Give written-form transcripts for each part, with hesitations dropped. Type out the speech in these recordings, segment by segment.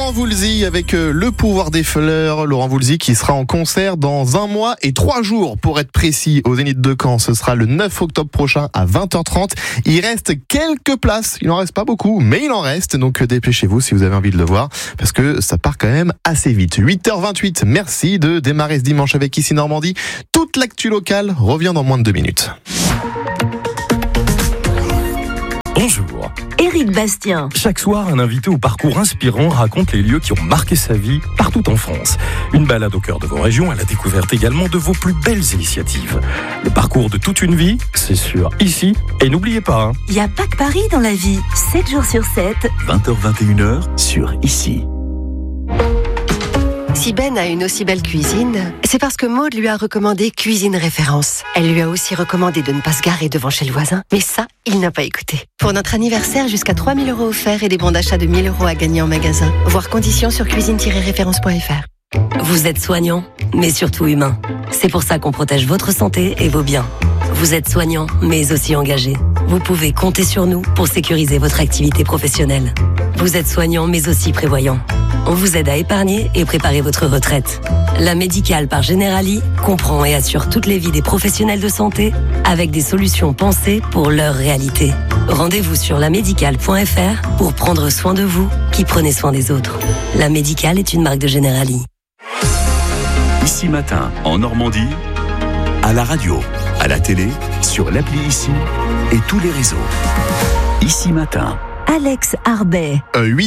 Laurent Voulzy avec Le pouvoir des fleurs. Laurent Voulzy qui sera en concert dans 1 mois et 3 jours pour être précis au Zénith de Caen. Ce sera le 9 octobre prochain à 20h30. Il reste quelques places. Il n'en reste pas beaucoup, mais il en reste. Donc dépêchez-vous si vous avez envie de le voir parce que ça part quand même assez vite. 8h28. Merci de démarrer ce dimanche avec Ici Normandie. Toute l'actu locale revient dans moins de 2 minutes. Bonjour. Éric Bastien. Chaque soir, un invité au parcours inspirant raconte les lieux qui ont marqué sa vie partout en France. Une balade au cœur de vos régions à la découverte également de vos plus belles initiatives. Le parcours de toute une vie, c'est sûr, ici. Et n'oubliez pas, Il n'y a pas que Paris dans la vie. 7 jours sur 7. 20h-21h sur Ici. Si Ben a une aussi belle cuisine, c'est parce que Maud lui a recommandé Cuisine Référence. Elle lui a aussi recommandé de ne pas se garer devant chez le voisin. Mais ça, il n'a pas écouté. Pour notre anniversaire, jusqu'à 3 000 € offerts et des bons d'achat de 1 000 € à gagner en magasin. Voir conditions sur cuisine-référence.fr. Vous êtes soignant, mais surtout humain. C'est pour ça qu'on protège votre santé et vos biens. Vous êtes soignant, mais aussi engagé. Vous pouvez compter sur nous pour sécuriser votre activité professionnelle. Vous êtes soignant, mais aussi prévoyant. On vous aide à épargner et préparer votre retraite. La Médicale par Generali comprend et assure toutes les vies des professionnels de santé avec des solutions pensées pour leur réalité. Rendez-vous sur lamédicale.fr pour prendre soin de vous qui prenez soin des autres. La Médicale est une marque de Generali. Ici Matin, en Normandie, à la radio, à la télé, sur l'appli Ici et tous les réseaux. Ici Matin. Alex Arbet.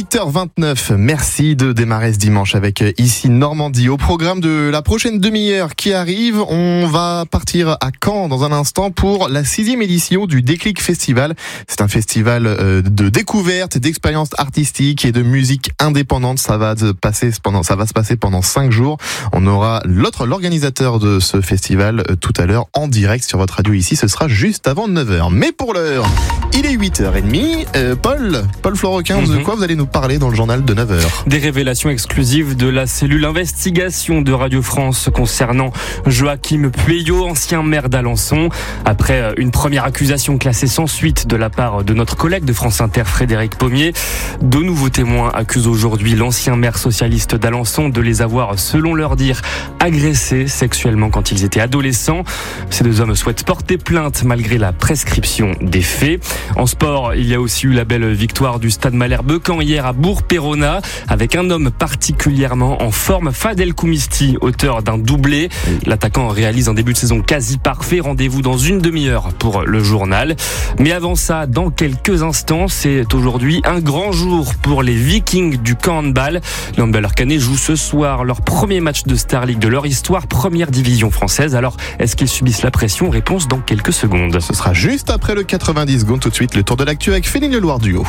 8h29, merci de démarrer ce dimanche avec Ici Normandie. Au programme de la prochaine demi-heure qui arrive, on va partir à Caen dans un instant pour la 6e édition du Déclic Festival. C'est un festival de découverte, d'expériences artistiques et de musique indépendante. Ça va se passer pendant 5 jours. On aura l'organisateur de ce festival tout à l'heure en direct sur votre radio ici. Ce sera juste avant 9h. Mais pour l'heure, il est 8h30. Paul Florequin, de quoi vous allez nous parler dans le journal de 9h? Des révélations exclusives de la cellule investigation de Radio France concernant Joachim Pueyo, ancien maire d'Alençon. Après une première accusation classée sans suite de la part de notre collègue de France Inter, Frédéric Pommier, de nouveaux témoins accusent aujourd'hui l'ancien maire socialiste d'Alençon de les avoir, selon leur dire, agressés sexuellement quand ils étaient adolescents. Ces 2 hommes souhaitent porter plainte malgré la prescription des faits. En sport, il y a aussi eu la belle victoire du Stade Malherbe-Caen hier à Bourg-Péronat avec un homme particulièrement en forme, Fadel Koumisti, auteur d'un doublé. L'attaquant réalise un début de saison quasi parfait. Rendez-vous dans une demi-heure pour le journal. Mais avant ça, dans quelques instants, c'est aujourd'hui un grand jour pour les Vikings du camp handball. Les handballeurs canets jouent ce soir leur premier match de Star League de leur histoire, première division française. Alors, est-ce qu'ils subissent la pression? Réponse dans quelques secondes. Ce sera juste après le 90 secondes. Tout de suite, le tour de l'actu avec Féline Leloir Duo.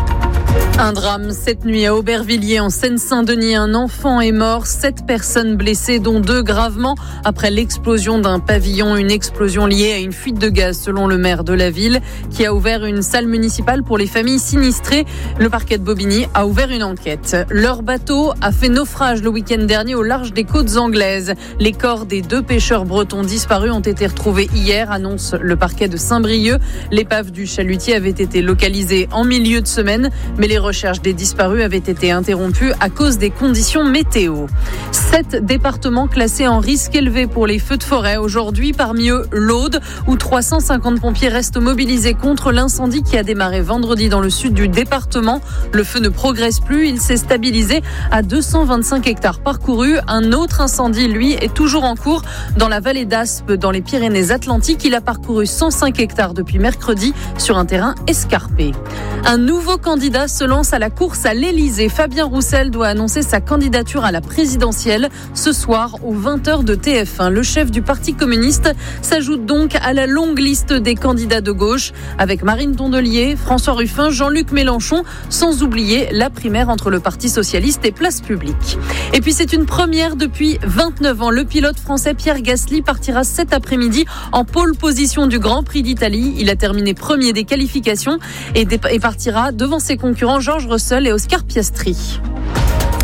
Un drame cette nuit à Aubervilliers en Seine-Saint-Denis. Un enfant est mort, 7 personnes blessées dont 2 gravement après l'explosion d'un pavillon. Une explosion liée à une fuite de gaz selon le maire de la ville qui a ouvert une salle municipale pour les familles sinistrées. Le parquet de Bobigny a ouvert une enquête. Leur bateau a fait naufrage le week-end dernier au large des côtes anglaises. Les corps des 2 pêcheurs bretons disparus ont été retrouvés hier, annonce le parquet de Saint-Brieuc. L'épave du chalutier avait été localisée en milieu de semaine, mais les recherches des disparus avaient été interrompues à cause des conditions météo. 7 départements classés en risque élevé pour les feux de forêt. Aujourd'hui, parmi eux, l'Aude, où 350 pompiers restent mobilisés contre l'incendie qui a démarré vendredi dans le sud du département. Le feu ne progresse plus, il s'est stabilisé à 225 hectares parcourus. Un autre incendie, lui, est toujours en cours dans la vallée d'Aspe, dans les Pyrénées-Atlantiques. Il a parcouru 105 hectares depuis mercredi sur un terrain escarpé. Un nouveau candidat se lance à la course à l'Elysée. Fabien Roussel doit annoncer sa candidature à la présidentielle ce soir aux 20h de TF1. Le chef du Parti communiste s'ajoute donc à la longue liste des candidats de gauche avec Marine Tondelier, François Ruffin, Jean-Luc Mélenchon, sans oublier la primaire entre le Parti socialiste et Place Publique. Et puis c'est une première depuis 29 ans. Le pilote français Pierre Gasly partira cet après-midi en pole position du Grand Prix d'Italie. Il a terminé premier des qualifications et partira devant ses concurrents George Russell et Oscar Piastri.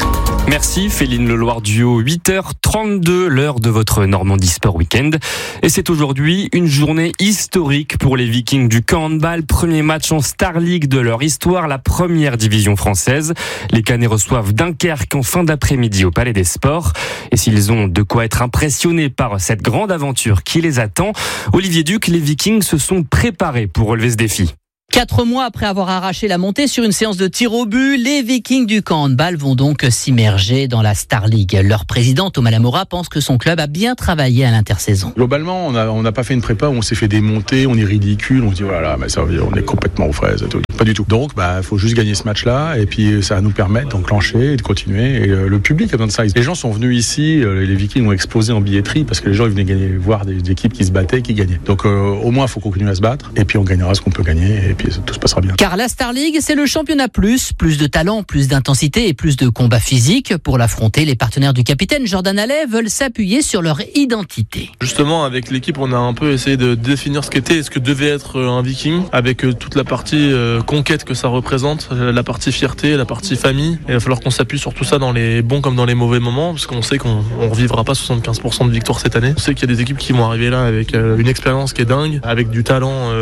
Merci Féline Leloir-Duhaut, 8h32, l'heure de votre Normandie Sport Weekend. Et c'est aujourd'hui une journée historique pour les Vikings du camp handball. Premier match en Star League de leur histoire, la première division française. Les Canets reçoivent Dunkerque en fin d'après-midi au Palais des Sports. Et s'ils ont de quoi être impressionnés par cette grande aventure qui les attend, Olivier Duc, les Vikings se sont préparés pour relever ce défi. 4 mois après avoir arraché la montée sur une séance de tir au but, les Vikings du camp handball vont donc s'immerger dans la Star League. Leur président Thomas Lamora pense que son club a bien travaillé à l'intersaison. Globalement, on n'a pas fait une prépa où on s'est fait démonter, on est ridicule, on se dit voilà, mais ça, on est complètement aux fraises. Tout. Pas du tout. Donc, faut juste gagner ce match-là et puis ça va nous permettre d'enclencher et de continuer. Et le public a besoin de ça. Les gens sont venus ici, les Vikings ont explosé en billetterie parce que les gens ils venaient voir des équipes qui se battaient, qui gagnaient. Donc, au moins, il faut continuer à se battre et puis on gagnera ce qu'on peut gagner. Et puis tout se passera bien. Car la Star League, c'est le championnat plus de talent, plus d'intensité et plus de combats physiques. Pour l'affronter, les partenaires du capitaine Jordan Allais veulent s'appuyer sur leur identité. Justement, avec l'équipe, on a un peu essayé de définir ce qu'était et ce que devait être un Viking, avec toute la partie conquête que ça représente, la partie fierté, la partie famille. Et il va falloir qu'on s'appuie sur tout ça dans les bons comme dans les mauvais moments, parce qu'on sait qu'on ne revivra pas 75% de victoires cette année. On sait qu'il y a des équipes qui vont arriver là avec une expérience qui est dingue, avec du talent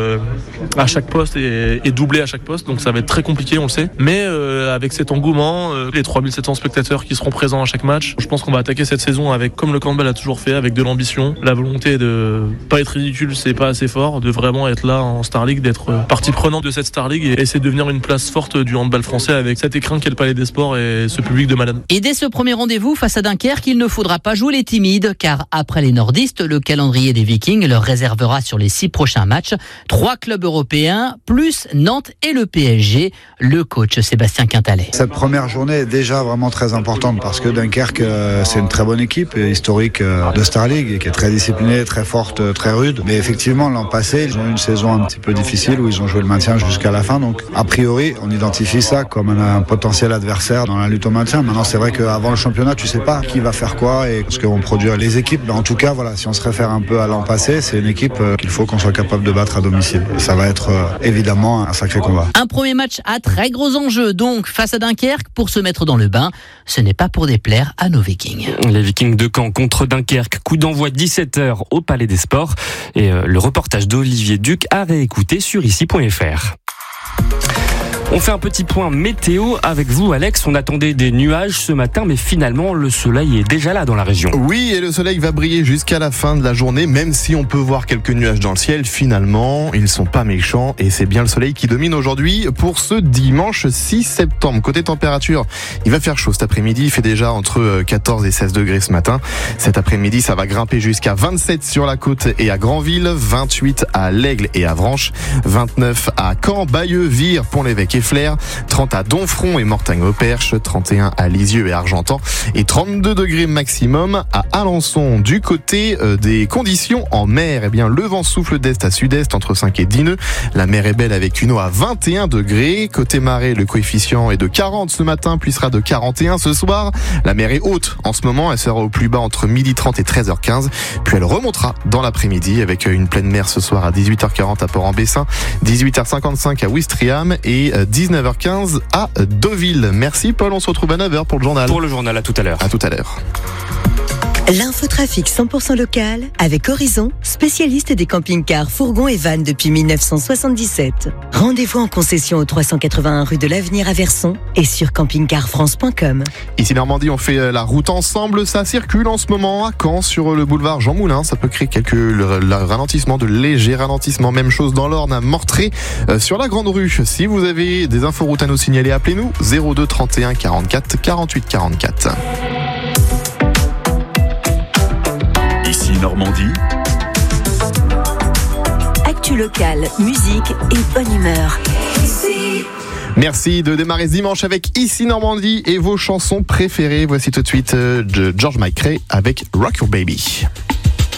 à chaque poste et doublé à chaque poste, donc ça va être très compliqué, on le sait. Mais avec cet engouement, les 3700 spectateurs qui seront présents à chaque match, je pense qu'on va attaquer cette saison avec, comme le handball a toujours fait, avec de l'ambition, la volonté de pas être ridicule, c'est pas assez fort, de vraiment être là en Star League, d'être partie prenante de cette Star League et essayer de devenir une place forte du handball français avec cet écrin qu'est le Palais des Sports et ce public de malades. Et dès ce premier rendez-vous face à Dunkerque, il ne faudra pas jouer les timides, car après les nordistes, le calendrier des Vikings leur réservera sur les 6 prochains matchs 3 clubs européens, plus Nantes et le PSG, le coach Sébastien Quintalet. Cette première journée est déjà vraiment très importante parce que Dunkerque, c'est une très bonne équipe historique de Star League et qui est très disciplinée, très forte, très rude. Mais effectivement, l'an passé, ils ont eu une saison un petit peu difficile où ils ont joué le maintien jusqu'à la fin. Donc, a priori, on identifie ça comme un potentiel adversaire dans la lutte au maintien. Maintenant, c'est vrai qu'avant le championnat, tu sais pas qui va faire quoi et ce que vont produire les équipes. Mais en tout cas, voilà, si on se réfère un peu à l'an passé, c'est une équipe qu'il faut qu'on soit capable de battre à domicile. Ça va être évidemment un sacré combat. Un premier match à très gros enjeux, donc, face à Dunkerque, pour se mettre dans le bain. Ce n'est pas pour déplaire à nos Vikings. Les Vikings de Caen contre Dunkerque, coup d'envoi 17h au Palais des Sports. Et le reportage d'Olivier Duc à réécouter sur ici.fr. On fait un petit point météo avec vous, Alex. On attendait des nuages ce matin, mais finalement, le soleil est déjà là dans la région. Oui, et le soleil va briller jusqu'à la fin de la journée, même si on peut voir quelques nuages dans le ciel. Finalement, ils sont pas méchants et c'est bien le soleil qui domine aujourd'hui pour ce dimanche 6 septembre. Côté température, il va faire chaud cet après-midi. Il fait déjà entre 14 et 16 degrés ce matin. Cet après-midi, ça va grimper jusqu'à 27 sur la côte et à Granville, 28 à l'Aigle et à Vranches, 29 à Caen, Bayeux, Vire, Pont-l'Évêque et Flers, 30 à Donfront et Mortagne-au-Perche, 31 à Lisieux et Argentan et 32 degrés maximum à Alençon. Du côté des conditions en mer, eh bien, le vent souffle d'est à sud-est entre 5 et 10 nœuds. La mer est belle avec une eau à 21 degrés. Côté marée, le coefficient est de 40 ce matin, puis sera de 41 ce soir. La mer est haute en ce moment, elle sera au plus bas entre 12h30 et 13h15, puis elle remontera dans l'après-midi avec une pleine mer ce soir à 18h40 à Port-en-Bessin, 18h55 à Ouistreham et 19h15 à Deauville. Merci Paul, on se retrouve à 9h pour le journal. Pour le journal, à tout à l'heure. À tout à l'heure. L'infotrafic 100% local avec Horizon, spécialiste des camping-cars, fourgons et vannes depuis 1977. Rendez-vous en concession au 381 rue de l'Avenir à Verson et sur campingcarfrance.com. Ici Normandie, on fait la route ensemble. Ça circule en ce moment à Caen sur le boulevard Jean Moulin. Ça peut créer quelques ralentissements, de légers ralentissements. Même chose dans l'Orne à Mortré sur la Grande Rue. Si vous avez des inforoutes à nous signaler, appelez-nous 02 31 44 48 44. Ici Normandie. Actu locale, musique et bonne humeur. Merci de démarrer ce dimanche avec Ici Normandie et vos chansons préférées. Voici tout de suite de George Michael avec Rock Your Baby.